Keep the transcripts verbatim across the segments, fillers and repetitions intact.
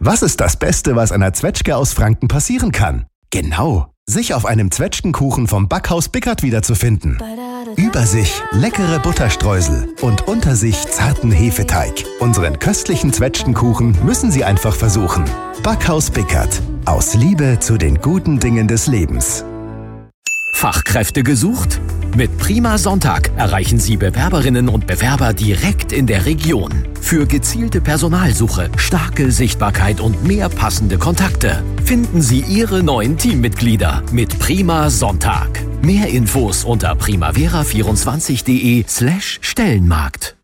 Was ist das Beste, was einer Zwetschge aus Franken passieren kann? Genau, sich auf einem Zwetschgenkuchen vom Backhaus Bickert wiederzufinden. Über sich leckere Butterstreusel und unter sich zarten Hefeteig. Unseren köstlichen Zwetschgenkuchen müssen Sie einfach versuchen. Backhaus Bickert. Aus Liebe zu den guten Dingen des Lebens. Fachkräfte gesucht? Mit Prima Sonntag erreichen Sie Bewerberinnen und Bewerber direkt in der Region. Für gezielte Personalsuche, starke Sichtbarkeit und mehr passende Kontakte finden Sie Ihre neuen Teammitglieder mit Prima Sonntag. Mehr Infos unter primavera vierundzwanzig punkt de slash Stellenmarkt.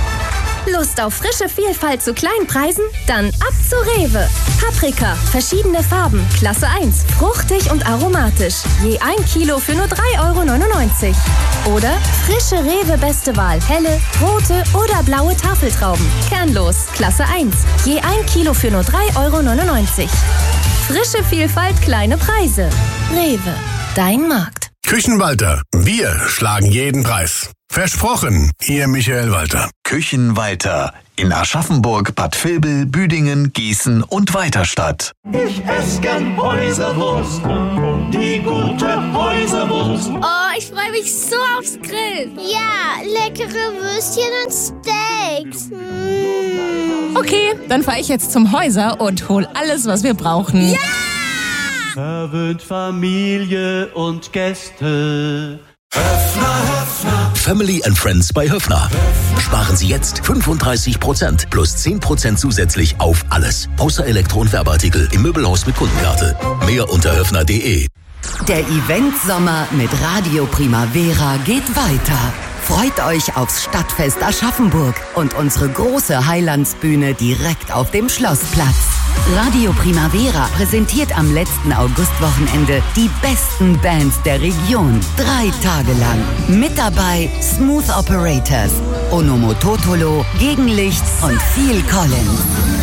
Lust auf frische Vielfalt zu kleinen Preisen? Dann ab zu Rewe. Paprika, verschiedene Farben, Klasse eins, fruchtig und aromatisch. Je ein Kilo für nur drei Euro neunundneunzig. Oder frische Rewe Beste Wahl, helle, rote oder blaue Tafeltrauben. Kernlos, Klasse eins. Je ein Kilo für nur drei Euro neunundneunzig. Frische Vielfalt, kleine Preise. Rewe, dein Markt. Küchenwalter, wir schlagen jeden Preis. Versprochen, Ihr Michael Walter. Küchenwalter in Aschaffenburg, Bad Vilbel, Büdingen, Gießen und Weiterstadt. Ich esse gern Häuserwurst, die gute Häuserwurst. Oh, ich freue mich so aufs Grillen. Ja, leckere Würstchen und Steaks. Mm. Okay, dann fahre ich jetzt zum Häuser und hol alles, was wir brauchen. Ja! Verwöhnt Familie und Gäste. Höfner, Höfner. Family and Friends bei Höfner. Sparen Sie jetzt fünfunddreißig Prozent plus zehn Prozent zusätzlich auf alles. Außer Elektro- und Werbeartikel im Möbelhaus mit Kundenkarte. Mehr unter höfner punkt de. Der Event-Sommer mit Radio Primavera geht weiter. Freut euch aufs Stadtfest Aschaffenburg und unsere große Highlandsbühne direkt auf dem Schlossplatz. Radio Primavera präsentiert am letzten Augustwochenende die besten Bands der Region. Drei Tage lang. Mit dabei Smooth Operators, Onomototolo, Gegenlicht und Phil Collins.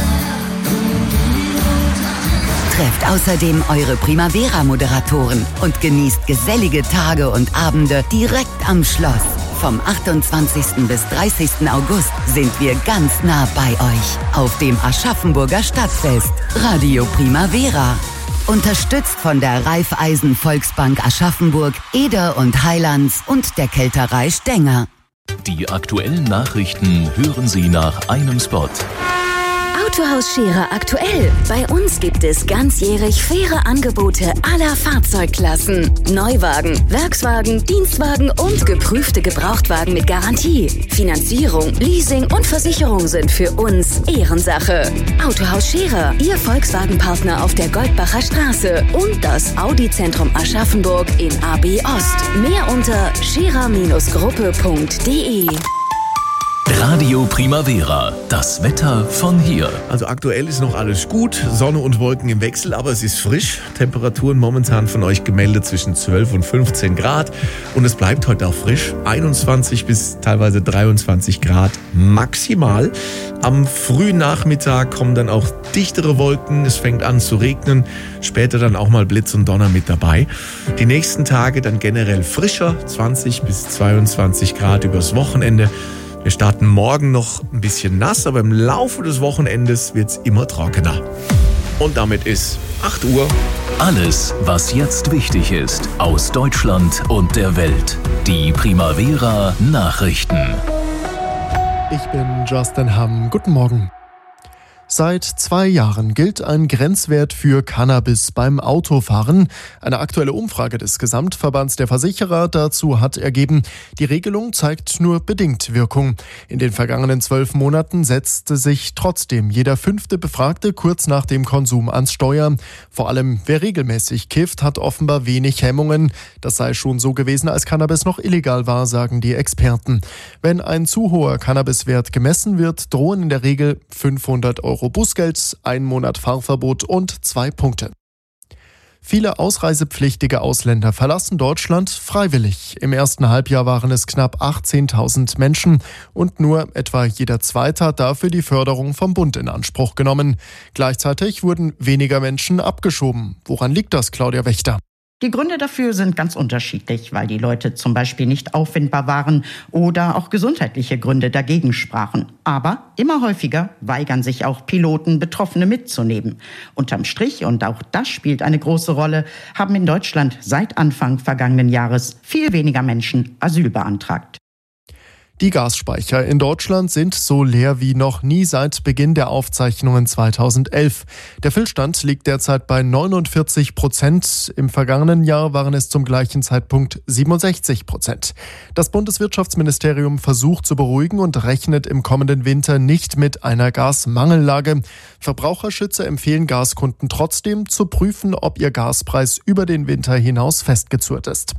Trefft außerdem eure Primavera-Moderatoren und genießt gesellige Tage und Abende direkt am Schloss. Vom achtundzwanzigsten bis dreißigsten August sind wir ganz nah bei euch auf dem Aschaffenburger Stadtfest. Radio Primavera. Unterstützt von der Raiffeisen Volksbank Aschaffenburg, Eder und Highlands und der Kälterei Stenger. Die aktuellen Nachrichten hören Sie nach einem Spot. Autohaus Scherer aktuell. Bei uns gibt es ganzjährig faire Angebote aller Fahrzeugklassen. Neuwagen, Werkswagen, Dienstwagen und geprüfte Gebrauchtwagen mit Garantie. Finanzierung, Leasing und Versicherung sind für uns Ehrensache. Autohaus Scherer, Ihr Volkswagen-Partner auf der Goldbacher Straße und das Audi-Zentrum Aschaffenburg in A B Ost. Mehr unter scherer Gruppe punkt de. Radio Primavera, das Wetter von hier. Also aktuell ist noch alles gut, Sonne und Wolken im Wechsel, aber es ist frisch. Temperaturen momentan von euch gemeldet zwischen zwölf und fünfzehn Grad und es bleibt heute auch frisch. einundzwanzig bis teilweise dreiundzwanzig Grad maximal. Am frühen Nachmittag kommen dann auch dichtere Wolken, es fängt an zu regnen, später dann auch mal Blitz und Donner mit dabei. Die nächsten Tage dann generell frischer, zwanzig bis zweiundzwanzig Grad übers Wochenende. Wir starten morgen noch ein bisschen nass, aber im Laufe des Wochenendes wird es immer trockener. Und damit ist acht Uhr. Alles, was jetzt wichtig ist, aus Deutschland und der Welt. Die Primavera Nachrichten. Ich bin Justin Hamm. Guten Morgen. Seit zwei Jahren gilt ein Grenzwert für Cannabis beim Autofahren. Eine aktuelle Umfrage des Gesamtverbands der Versicherer dazu hat ergeben, die Regelung zeigt nur bedingt Wirkung. In den vergangenen zwölf Monaten setzte sich trotzdem jeder fünfte Befragte kurz nach dem Konsum ans Steuer. Vor allem wer regelmäßig kifft, hat offenbar wenig Hemmungen. Das sei schon so gewesen, als Cannabis noch illegal war, sagen die Experten. Wenn ein zu hoher Cannabiswert gemessen wird, drohen in der Regel fünfhundert Euro Bußgeld, ein Monat Fahrverbot und zwei Punkte. Viele ausreisepflichtige Ausländer verlassen Deutschland freiwillig. Im ersten Halbjahr waren es knapp achtzehntausend Menschen und nur etwa jeder Zweite hat dafür die Förderung vom Bund in Anspruch genommen. Gleichzeitig wurden weniger Menschen abgeschoben. Woran liegt das, Claudia Wächter? Die Gründe dafür sind ganz unterschiedlich, weil die Leute zum Beispiel nicht auffindbar waren oder auch gesundheitliche Gründe dagegen sprachen. Aber immer häufiger weigern sich auch Piloten, Betroffene mitzunehmen. Unterm Strich, und auch das spielt eine große Rolle, haben in Deutschland seit Anfang vergangenen Jahres viel weniger Menschen Asyl beantragt. Die Gasspeicher in Deutschland sind so leer wie noch nie seit Beginn der Aufzeichnungen zweitausendelf. Der Füllstand liegt derzeit bei neunundvierzig Prozent. Im vergangenen Jahr waren es zum gleichen Zeitpunkt siebenundsechzig Prozent. Das Bundeswirtschaftsministerium versucht zu beruhigen und rechnet im kommenden Winter nicht mit einer Gasmangellage. Verbraucherschützer empfehlen Gaskunden trotzdem zu prüfen, ob ihr Gaspreis über den Winter hinaus festgezurrt ist.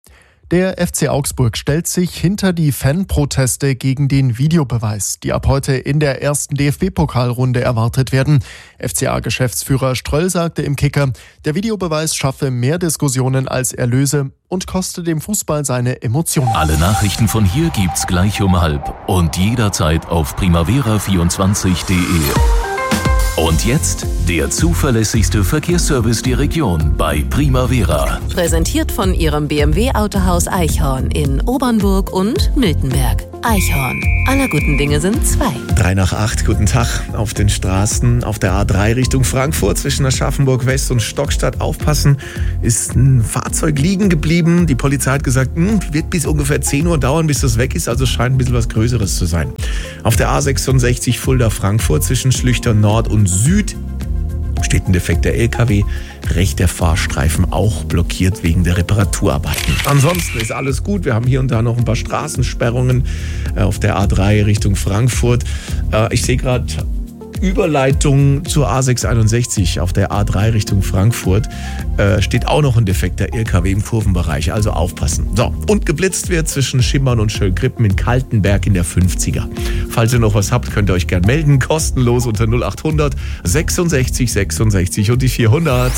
Der F C Augsburg stellt sich hinter die Fanproteste gegen den Videobeweis, die ab heute in der ersten D F B-Pokalrunde erwartet werden. F C A-Geschäftsführer Ströll sagte im Kicker, der Videobeweis schaffe mehr Diskussionen als Erlöse und koste dem Fußball seine Emotionen. Alle Nachrichten von hier gibt's gleich um halb und jederzeit auf primavera vierundzwanzig punkt de. Und jetzt der zuverlässigste Verkehrsservice der Region bei Primavera. Präsentiert von Ihrem B M W-Autohaus Eichhorn in Obernburg und Miltenberg. Eichhorn. Aller guten Dinge sind zwei. Drei nach acht, guten Tag. Auf den Straßen auf der A drei Richtung Frankfurt zwischen Aschaffenburg West und Stockstadt aufpassen. Ist ein Fahrzeug liegen geblieben. Die Polizei hat gesagt, mh, wird bis ungefähr zehn Uhr dauern, bis das weg ist. Also scheint ein bisschen was Größeres zu sein. Auf der A sechsundsechzig Fulda-Frankfurt zwischen Schlüchtern Nord und Süd steht ein defekter L K W. Rechter Fahrstreifen auch blockiert wegen der Reparaturarbeiten. Ansonsten ist alles gut. Wir haben hier und da noch ein paar Straßensperrungen auf der A drei Richtung Frankfurt. Ich sehe gerade Überleitung zur A sechshunderteinundsechzig auf der A drei Richtung Frankfurt. Äh, steht auch noch ein defekter L K W im Kurvenbereich, also aufpassen. So, und geblitzt wird zwischen Schimmern und Schöllgrippen in Kaltenberg in der fünfziger. Falls ihr noch was habt, könnt ihr euch gern melden. Kostenlos unter null achthundert sechsundsechzig sechsundsechzig und die vierhundert.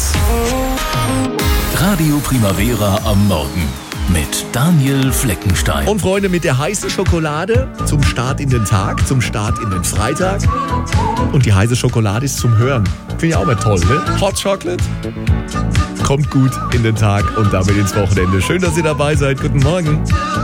Radio Primavera am Morgen mit Daniel Fleckenstein. Und Freunde, mit der heißen Schokolade zum Start in den Tag, zum Start in den Freitag. Und die heiße Schokolade ist zum Hören. Finde ich auch mal toll, ne? Hot Chocolate kommt gut in den Tag und damit ins Wochenende. Schön, dass ihr dabei seid. Guten Morgen.